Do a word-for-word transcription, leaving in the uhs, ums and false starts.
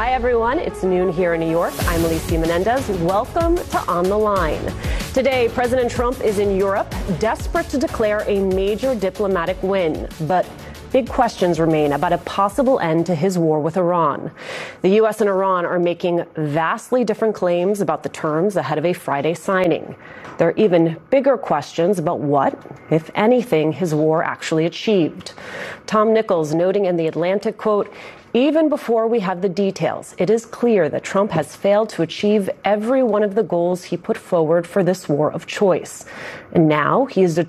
Hi, everyone. It's noon here in New York. I'm Alicia Menendez. Welcome to On the Line. Today, President Trump is in Europe, desperate to declare a major diplomatic win. But big questions remain about a possible end to his war with Iran. The U S and Iran are making vastly different claims about the terms ahead of a Friday signing. There are even bigger questions about what, if anything, his war actually achieved. Tom Nichols noting in The Atlantic, quote, "Even before we have the details, it is clear that Trump has failed to achieve every one of the goals he put forward for this war of choice. And now he is determined